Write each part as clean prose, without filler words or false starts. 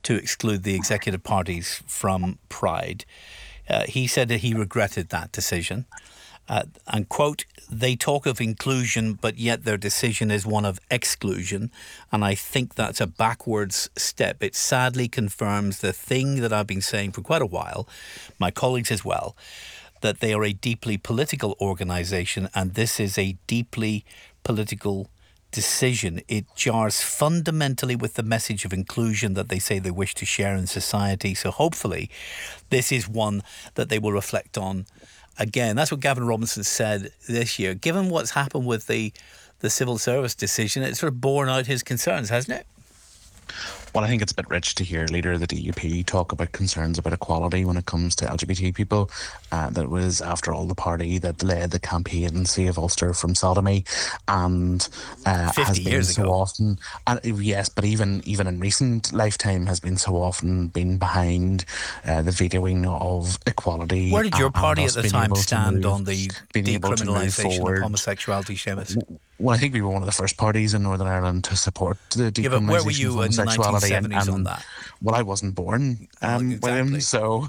to exclude the executive parties from Pride. He said that he regretted that decision. And quote, they talk of inclusion, but yet their decision is one of exclusion. And I think that's a backwards step. It sadly confirms the thing that I've been saying for quite a while, my colleagues as well, that they are a deeply political organisation, and this is a deeply political decision. It jars fundamentally with the message of inclusion that they say they wish to share in society. So hopefully this is one that they will reflect on again. That's what Gavin Robinson said this year. Given what's happened with the civil service decision, it's sort of borne out his concerns, hasn't it? Well, I think it's a bit rich to hear Leader of the DUP talk about concerns about equality when it comes to LGBT people. That was, after all, the party that led the campaign Save Ulster from Sodomy, and 50 has been years so ago. often, and yes, but even in recent lifetime has been so often been behind the vetoing of equality. Where did your party and at the being time able to stand move- on the being able to move decriminalisation of forward. homosexuality, Seamus? Well, I think we were one of the first parties in Northern Ireland to support the Yeah, but where were decriminalisation you of in the homosexuality. 1970s on that? Well, I wasn't born, Exactly. William. So,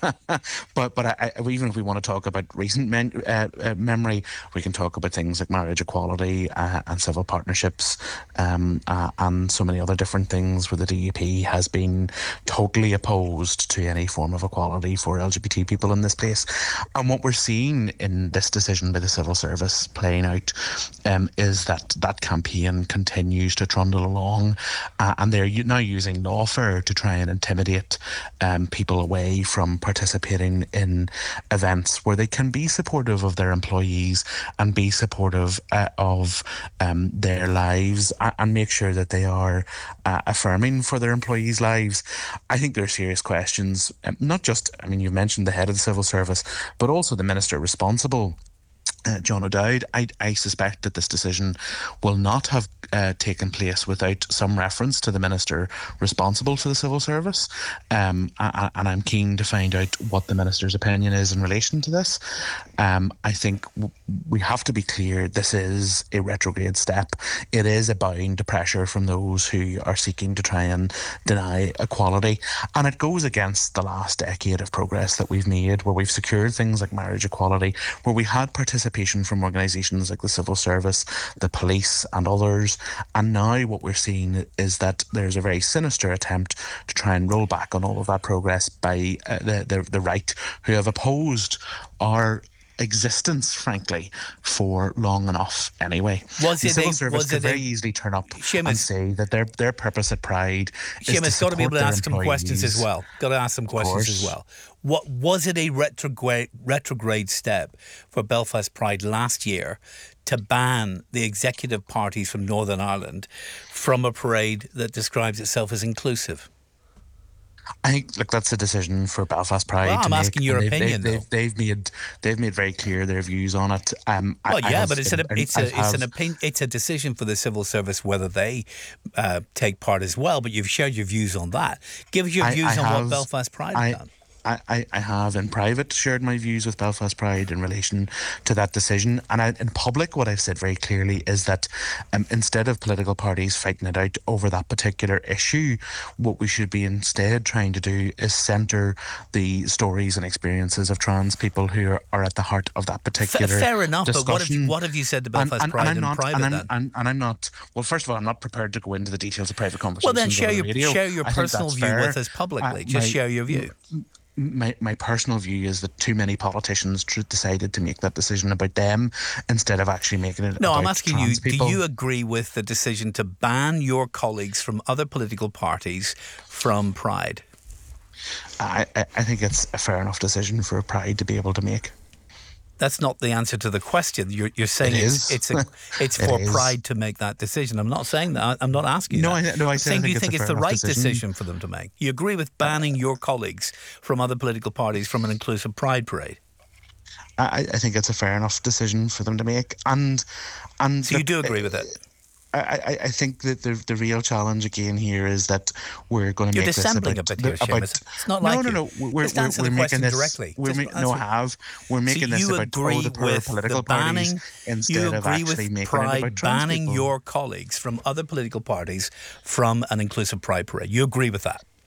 but even if we want to talk about recent memory, we can talk about things like marriage equality and civil partnerships, and so many other different things where the DUP has been totally opposed to any form of equality for LGBT people in this place. And what we're seeing in this decision by the civil service playing out is that campaign continues to trundle along, and they're now using lawfare to try and intimidate people away from participating in events where they can be supportive of their employees and be supportive of their lives, and make sure that they are affirming for their employees' lives. I think there are serious questions, not just, you've mentioned the head of the civil service, but also the minister responsible, John O'Dowd. I suspect that this decision will not have taken place without some reference to the minister responsible for the civil service, and I'm keen to find out what the minister's opinion is in relation to this. I think we have to be clear, this is a retrograde step. It is bowing to pressure from those who are seeking to try and deny equality, and it goes against the last decade of progress that we've made, where we've secured things like marriage equality, where we had participation from organisations like the civil service, the police and others. And now what we're seeing is that there's a very sinister attempt to try and roll back on all of that progress by the right, who have opposed our existence, frankly, for long enough anyway. The civil service could very easily turn up and say that their purpose at Pride is to support got to be able to ask some employees. questions as well. Got to ask some questions as well. What was it, a retrograde step for Belfast Pride last year to ban the executive parties from Northern Ireland from a parade that describes itself as inclusive? I think, look, that's a decision for Belfast Pride. Well, I'm asking your opinion, though. They've made very clear their views on it. But it's a decision for the civil service whether they take part as well. But you've shared your views on that. Give us your views on what Belfast Pride has done. I have in private shared my views with Belfast Pride in relation to that decision, and in public what I've said very clearly is that instead of political parties fighting it out over that particular issue, what we should be instead trying to do is centre the stories and experiences of trans people who are at the heart of that particular Fair enough, discussion. but what have you said to Belfast Pride in private then? I'm not, well, first of all, I'm not prepared to go into the details of private conversations. Well, then share your I think personal that's view fair. with us publicly. Just share your view. My personal view is that too many politicians decided to make that decision about them instead of actually making it about I'm asking you, people. do you agree with the decision to ban your colleagues from other political parties from Pride? I think it's a fair enough decision for Pride to be able to make. That's not the answer to the question. You're saying it's for Pride to make that decision. I'm not saying that. I'm not asking you that. I saying, do you think it's the right decision for them to make? You agree with banning your colleagues from other political parties from an inclusive Pride parade? I think it's a fair enough decision for them to make. And so you do agree with it? I think that the real challenge again here is that we're going to make this about... You're dissembling a bit here, Seamus. It's not like No. We're answer the question directly. We're making this about the poor political parties instead of actually making Pride it about trans banning people. your colleagues from other political parties from an inclusive Pride parade. You agree with that?